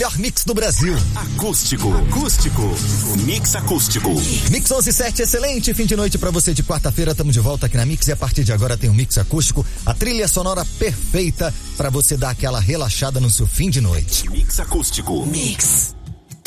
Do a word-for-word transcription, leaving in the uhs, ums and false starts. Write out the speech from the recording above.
melhor mix do Brasil. Acústico, acústico, o mix acústico. Mix onze sete, excelente fim de noite pra você de quarta-feira, estamos de volta aqui na Mix e a partir de agora tem o mix acústico, a trilha sonora perfeita pra você dar aquela relaxada no seu fim de noite. Mix acústico. Mix.